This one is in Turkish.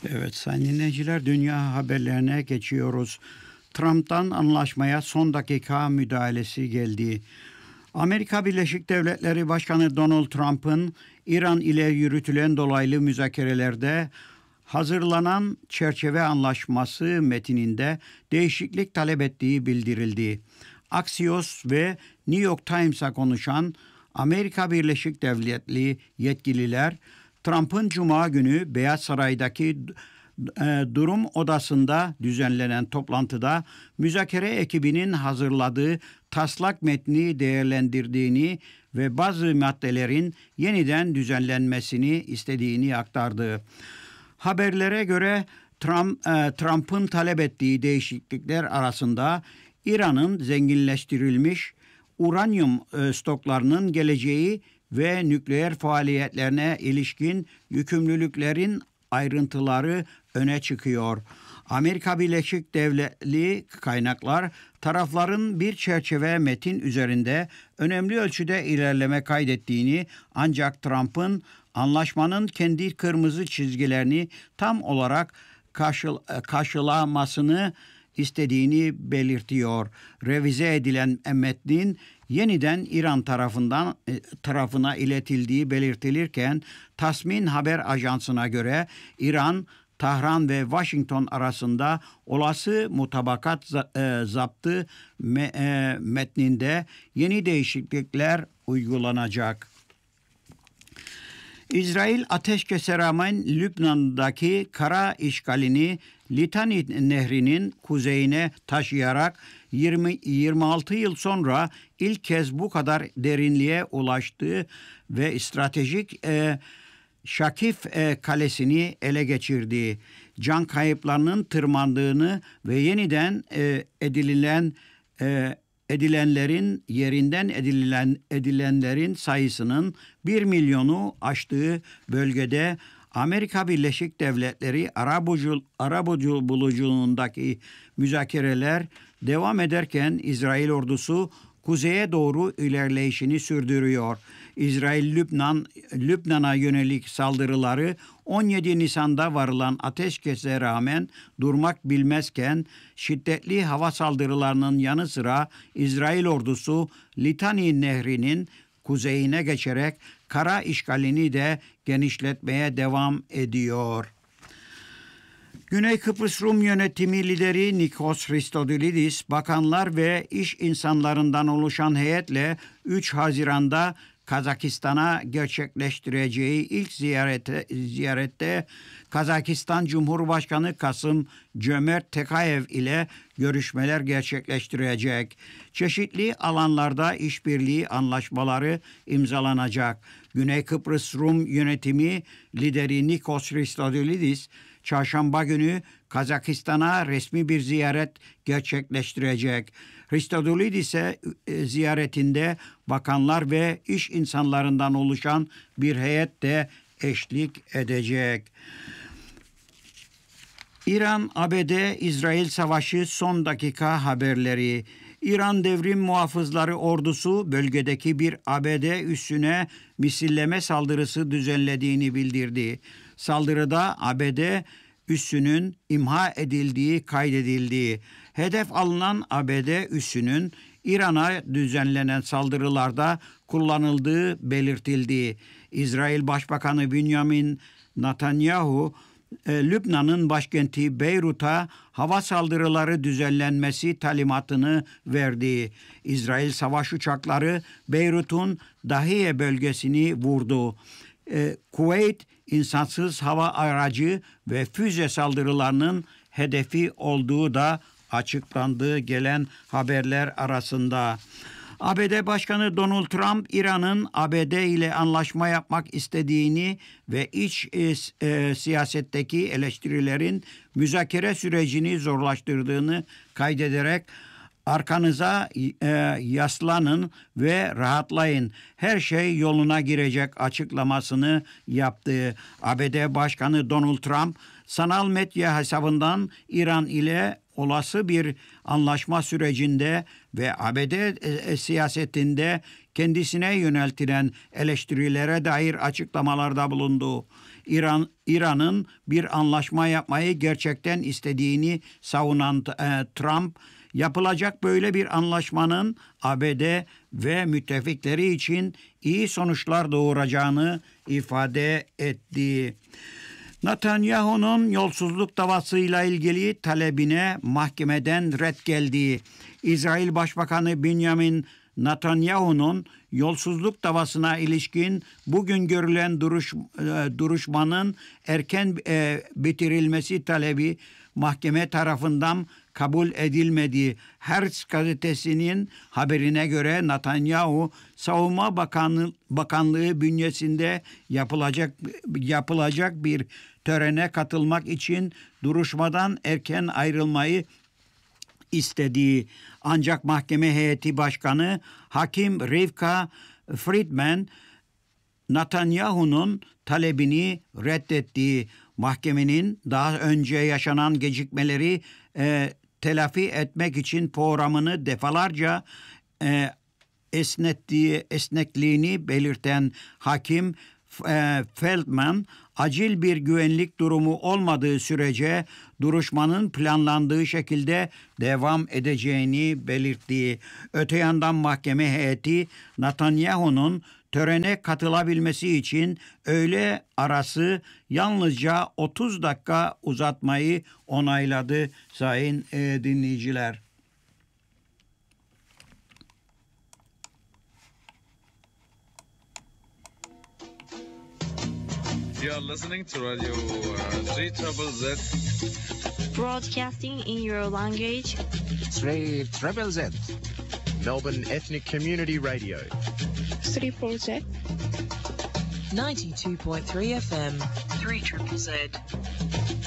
Evet sayın dinleyiciler, dünya haberlerine geçiyoruz. Trump'tan anlaşmaya son dakika müdahalesi geldi. Amerika Birleşik Devletleri Başkanı Donald Trump'ın İran ile yürütülen dolaylı müzakerelerde hazırlanan çerçeve anlaşması metninde değişiklik talep ettiği bildirildi. Axios ve New York Times'a konuşan Amerika Birleşik Devletleri yetkililer, Trump'ın Cuma günü Beyaz Saray'daki durum odasında düzenlenen toplantıda müzakere ekibinin hazırladığı taslak metni değerlendirdiğini ve bazı maddelerin yeniden düzenlenmesini istediğini aktardı. Haberlere göre Trump'ın talep ettiği değişiklikler arasında İran'ın zenginleştirilmiş uranyum stoklarının geleceği ve nükleer faaliyetlerine ilişkin yükümlülüklerin ayrıntıları öne çıkıyor. Amerika Birleşik Devletleri kaynaklar tarafların bir çerçeve metin üzerinde önemli ölçüde ilerleme kaydettiğini, ancak Trump'ın anlaşmanın kendi kırmızı çizgilerini tam olarak karşılamasını istediğini belirtiyor. Revize edilen metnin yeniden İran tarafına iletildiği belirtilirken, Tasmin Haber Ajansı'na göre İran, Tahran ve Washington arasında olası mutabakat zaptı metninde yeni değişiklikler uygulanacak. İsrail ateşkese rağmen Lübnan'daki kara işgalini Litani Nehri'nin kuzeyine taşıyarak 26 yıl sonra ilk kez bu kadar derinliğe ulaştı ve stratejik Şakif kalesini ele geçirdi. Can kayıplarının tırmandığını ve yeniden edilenlerin yerinden edilenlerin sayısının 1 milyonu aştığı bölgede Amerika Birleşik Devletleri arabuluculuğundaki müzakereler devam ederken İsrail ordusu kuzeye doğru ilerleyişini sürdürüyor. İsrail Lübnan'a yönelik saldırıları 17 Nisan'da varılan ateşkese rağmen durmak bilmezken, şiddetli hava saldırılarının yanı sıra İsrail ordusu Litani Nehri'nin kuzeyine geçerek kara işgalini de genişletmeye devam ediyor. Güney Kıbrıs Rum Yönetimi lideri Nikos Christodoulidis, bakanlar ve iş insanlarından oluşan heyetle 3 Haziran'da Kazakistan'a gerçekleştireceği ilk ziyarette Kazakistan Cumhurbaşkanı Kasım-Cömert Tokayev ile görüşmeler gerçekleştirecek. Çeşitli alanlarda işbirliği anlaşmaları imzalanacak. Güney Kıbrıs Rum Yönetimi lideri Nikos Christodoulidis, Çarşamba günü Kazakistan'a resmi bir ziyaret gerçekleştirecek. Christodoulidis ziyaretinde bakanlar ve iş insanlarından oluşan bir heyet de eşlik edecek. İran-ABD-İsrail savaşı son dakika haberleri. İran Devrim Muhafızları Ordusu bölgedeki bir ABD üssüne misilleme saldırısı düzenlediğini bildirdi. Saldırıda ABD üssünün imha edildiği kaydedildi. Hedef alınan ABD üssünün İran'a düzenlenen saldırılarda kullanıldığı belirtildi. İsrail Başbakanı Benjamin Netanyahu, Lübnan'ın başkenti Beyrut'a hava saldırıları düzenlenmesi talimatını verdi. İsrail savaş uçakları Beyrut'un Dahiye bölgesini vurdu. Kuveyt, insansız hava aracı ve füze saldırılarının hedefi olduğu da açıklandı gelen haberler arasında. ABD Başkanı Donald Trump, İran'ın ABD ile anlaşma yapmak istediğini ve iç siyasetteki eleştirilerin müzakere sürecini zorlaştırdığını kaydederek "Arkanıza yaslanın ve rahatlayın. Her şey yoluna girecek" açıklamasını yaptı. ABD Başkanı Donald Trump, sanal medya hesabından İran ile olası bir anlaşma sürecinde ve ABD siyasetinde kendisine yöneltilen eleştirilere dair açıklamalarda bulundu. İran'ın bir anlaşma yapmayı gerçekten istediğini savunan Trump, yapılacak böyle bir anlaşmanın ABD ve müttefikleri için iyi sonuçlar doğuracağını ifade etti. Netanyahu'nun yolsuzluk davasıyla ilgili talebine mahkemeden red geldi. İsrail Başbakanı Benjamin Netanyahu'nun yolsuzluk davasına ilişkin bugün görülen duruşmanın erken bitirilmesi talebi mahkeme tarafından kabul edilmedi. Haaretz gazetesinin haberine göre Netanyahu, Savunma Bakanlığı bünyesinde yapılacak bir törene katılmak için duruşmadan erken ayrılmayı istediği, ancak mahkeme heyeti başkanı Hakim Rivka Friedman Netanyahu'nun talebini reddetti. Mahkemenin daha önce yaşanan gecikmeleri telafi etmek için programını defalarca esnekliğini belirten hakim Feldman, acil bir güvenlik durumu olmadığı sürece duruşmanın planlandığı şekilde devam edeceğini belirtti. Öte yandan mahkeme heyeti Netanyahu'nun törene katılabilmesi için öğle arası yalnızca 30 dakika uzatmayı onayladı sayın dinleyiciler. You are listening to Radio 3ZZZ. Broadcasting in your language. 3ZZZ. Melbourne Ethnic Community Radio. 3ZZZ. 92.3 FM. 3ZZZ.